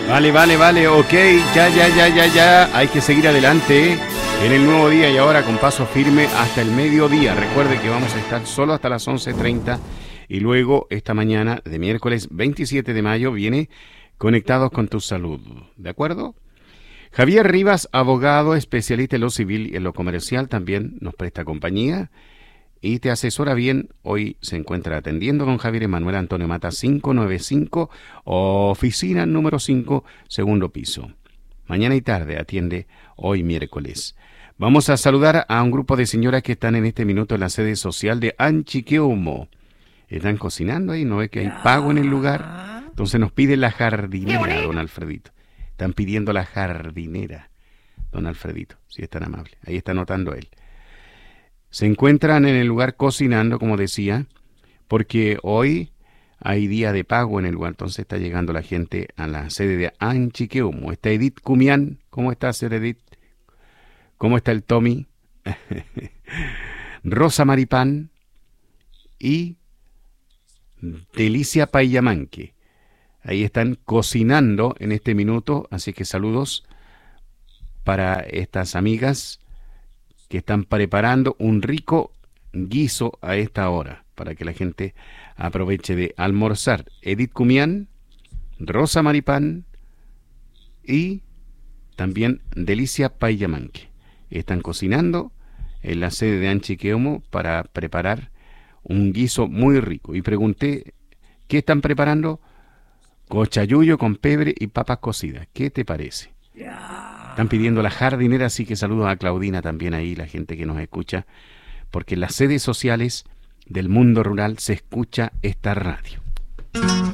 Vale, ok, ya. Hay que seguir adelante en el nuevo día y ahora con paso firme hasta el mediodía. Recuerde que vamos a estar solo hasta las 11:30 y luego esta mañana de miércoles 27 de mayo viene Conectados con tu Salud. ¿De acuerdo? Javier Rivas, abogado, especialista en lo civil y en lo comercial, también nos presta compañía y te asesora bien. Hoy se encuentra atendiendo don Javier Emanuel Antonio Mata 595, oficina número 5, segundo piso. Mañana y tarde atiende hoy miércoles. Vamos a saludar a un grupo de señoras que están en este minuto en la sede social de Anchiqueumo. Están cocinando ahí, ¿no ve que hay pago en el lugar? Entonces nos pide la jardinera, don Alfredito. Están pidiendo la jardinera, don Alfredito, si es tan amable. Ahí está anotando él. Se encuentran en el lugar cocinando, como decía, porque hoy hay día de pago en el lugar. Entonces está llegando la gente a la sede de Anchiqueumo. Está Edith Cumián. ¿Cómo está, señor Edith? ¿Cómo está el Tommy? Rosa Maripán y Delicia Payamanque. Ahí están cocinando en este minuto, así que saludos para estas amigas que están preparando un rico guiso a esta hora, para que la gente aproveche de almorzar. Edith Cumián, Rosa Maripán y también Delicia Payamanque. Están cocinando en la sede de Anchiqueumo para preparar un guiso muy rico. Y pregunté, ¿qué están preparando? Cochayuyo con pebre y papas cocidas. ¿Qué te parece? Están pidiendo la jardinera, así que saludos a Claudina también ahí, la gente que nos escucha, porque en las sedes sociales del mundo rural se escucha esta radio.